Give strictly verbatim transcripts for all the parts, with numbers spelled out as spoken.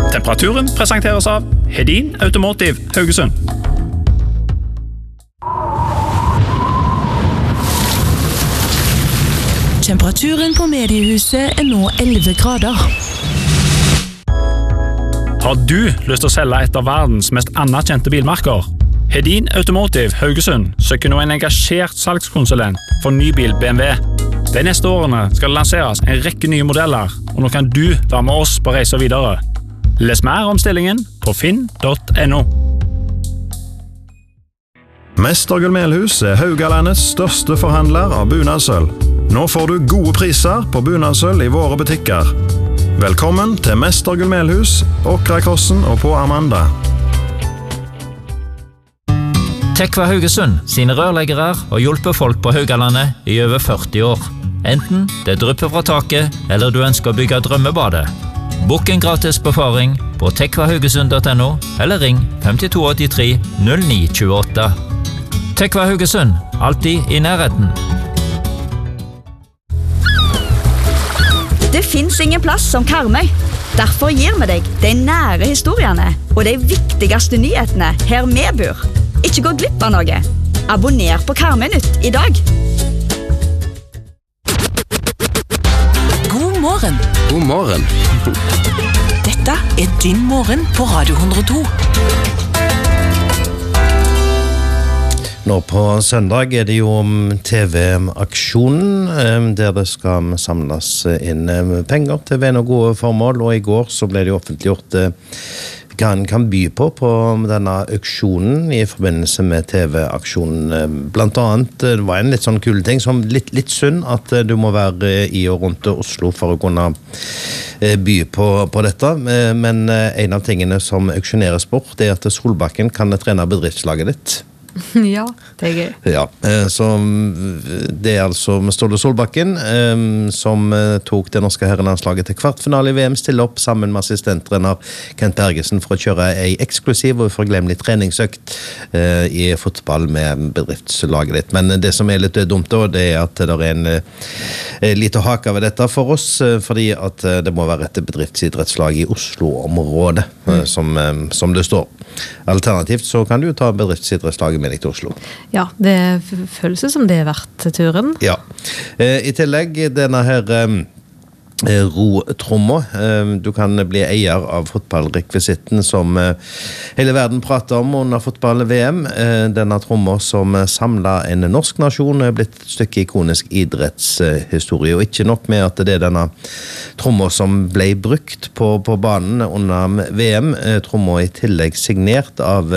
Temperaturen presenteres av Hedin Automotive Haugesund. Temperaturen på mediehuset er nå elleve grader. Har du lyst til å selge et av verdens mest anerkjente bilmerker? Hedin Automotive Haugesund søker nå en engasjert salgskonsulent for nybil B M W. De neste årene skal det lanseres en rekke nye modeller, og nå kan du være med oss på reise videre. Les mer om stillingen på finn punktum no. Mestergull Melhus er Haugalandets største forhandler av bunadsølv. Nå får du gode priser på bunadsølv i våre butikker. Velkommen til Mestergull Melhus, Åkrakrossen og på Amanda. Tekva Haugesund sine rørleggere har hjulpet folk på Haugalandet i over førti år. Enten det drypper fra taket, eller du ønsker å bygge drømmebadet. Bokk en gratis befaring på tekva haugesund punktum no, eller ring fem to åtte tre null ni to åtte. Tekva Haugesund, alltid i nærheten. Det finns ingen plass som Karmøy. Derfor gir vi deg de nære historiene og de viktigste nyhetene her vi bor. Ikke gå glipp av noe. Abonner på Karmøy-nytt i dag. God morgen. God morgen. Dette er din morgen på Radio hundre og to. Nå på søndag er det jo T V-aksjonen, der det skal samles inn penger til ven og gode formål, og i går så ble det offentliggjort hva en kan by på på denne auksjonen i forbindelse med T V-aksjonen. Blant annet, det var en litt sånn kul ting, som litt, litt synd at du må være i og rundt Oslo for å kunne by på, på dette, men en av tingene som auksjoneres bort, det er at Solbakken kan trene bedriftslaget ditt. Ja, det er gøy. Ja, så det er altså Ståle Solbakken som tok det norske herrelandslaget til kvartfinale i V M, stille opp sammen med assistenttrener Kent Bergesen for å kjøre en eksklusiv og uforglemmelig treningsøkt i fotball med bedriftslaget ditt. Men det som er litt dumt da, det er at det er en lite hake ved dette for oss, fordi at det må være et bedriftsidrettslag i Oslo-området, mm. som, som det står. Alternativt så kan du ta bedriftsidrettslaget med deg til Oslo. Ja, det føles som det er verdt turen. Ja. I tillegg denne her ro-tromma. Du kan bli eier av fotballrekvisitten som hele verden prater om under fotball-V M. Denne tromma som samler en norsk nasjon er blitt et stykke ikonisk idrettshistorie, og ikke nok med at det er denne tromma som ble brukt på, på banen under V M. Tromma i tillegg signert av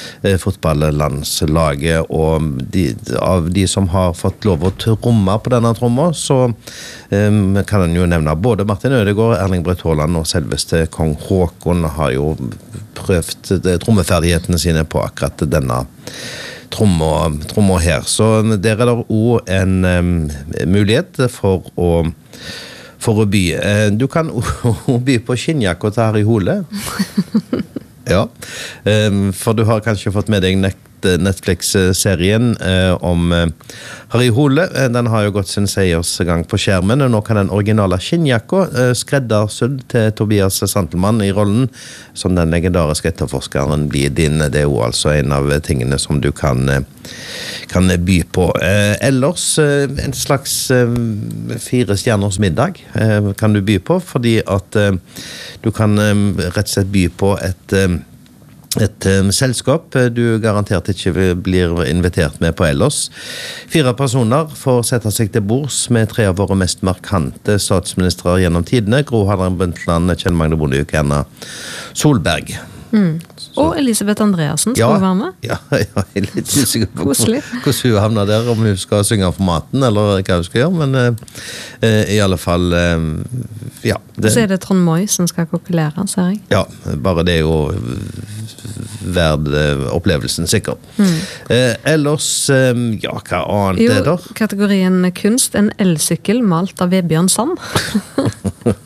fotballlandslaget, og de, av de som har fått lov å tromme på denne tromma, så um, kan en jo nevne både Martin Ødegaard, Erling Braut Haaland og selveste Kong Håkon har jo prøvd trommeferdighetene sine på akkurat denne tromma, tromma her. Så der er det også en um, mulighet for å, for å by. Du kan også by på skinnjakka til Harry Hole. Ja, um, for du har kanskje fått med deg nekt Netflix-serien eh, om eh, Harry Hole. Den har jo gått sin seiersgang på skjermen, og nå kan den originale skinnjakka eh, skreddersydd til Tobias Santelmann i rollen som den legendariske etterforskeren blir din. Det er jo altså en av tingene som du kan, eh, kan by på. Eh, ellers eh, en slags eh, fire stjerners middag eh, kan du by på, fordi at eh, du kan eh, rett og slett by på et eh, Et um, selskap du garantert ikke blir invitert med på ellers. Fire personer får sette seg til bords med tre av våre mest markante statsministre gjennom tidene. Gro Harlem Brundtland, Kjell Magne Bondevik, Erna Solberg. Mm. Og Elisabeth Andreassen skal ja, være med. Ja, jeg er litt usikker på hvordan hun havner der, om hun skal synge for maten, eller hva hun skal gjøre, men uh, i alle fall, uh, ja. Det, så er det Trond Moi som skal kokkulere, ser jeg. Ja, bare det er jo verd opplevelsen, sikkert. Mm. Uh, ellers, um, ja, hva annet jo, er der? Kategorien kunst, en elsykkel malt av Vebjørn Sand.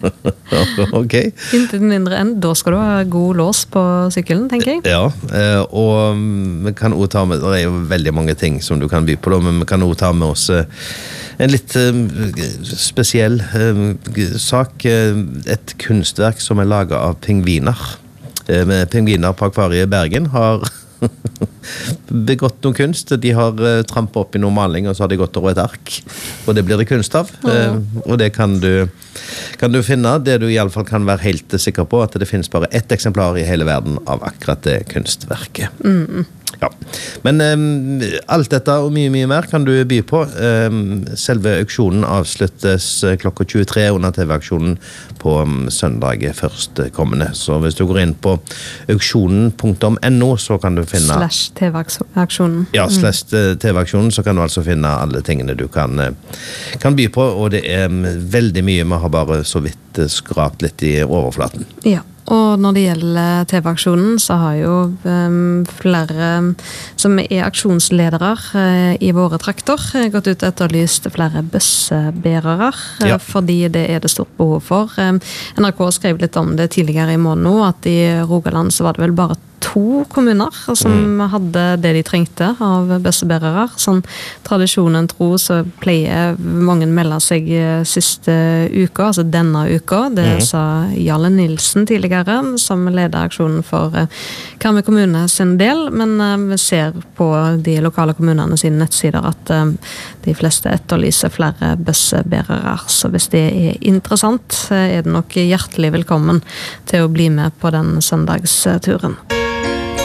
Ok. Intet mindre enn, da skal du ha god lås på sykkelen, tenker jeg. Ja, eh, og vi kan også ta med, det er jo veldig mange ting som du kan by på da, men vi kan også ta med oss eh, en litt eh, spesiell eh, sak, eh, et kunstverk som er laget av pingviner. Eh, med pingviner på akvariet i Bergen har begått noe kunst. De har uh, trampet opp i noe maling, og så har de gått over et ark. Og det blir det kunst av. Uh, og det kan du, kan du finne. Det du i alle fall kan være helt sikker på, at det finnes bare ett eksemplar i hele verden av akkurat det kunstverket. Mm. Ja. Men um, alt dette og mye, mye mer kan du by på. Um, selve auksjonen avsluttes klokka tjuetre under T V-auksjonen på um, søndag førstkommende. Så hvis du går inn på auksjonen punktum no, så kan du finne... Slash T V-auksjonen. Ja, slash T V-auksjonen, så kan du altså finne alle tingene du kan, kan by på, og det er um, veldig mye. Vi har bare så vidt uh, skrapt litt i overflaten. Ja. Og når det gjelder T V-aksjonen, så har jo um, flere som er aksjonsledere uh, i våre trakter gått ut og etterlyst flere bøssebærere, Ja. uh, fordi det er det stort behov for. Um, N R K skrev litt om det tidligere i måneden nå, at i Rogaland så var det vel bare to kommuner som mm. hadde det de trengte av bøssebærere. Sånn tradisjonen tro, så pleier mange melde seg siste uka, altså denne uka. Det mm. sa Jarle Nilsen tidligere, som leder aksjonen for Karmøy kommune sin del, men vi ser på de lokale kommunene sine nettsider at de fleste etterlyser flere bøssebærere. Så hvis det er interessant, er det nok hjertelig velkommen til å bli med på den søndagsturen.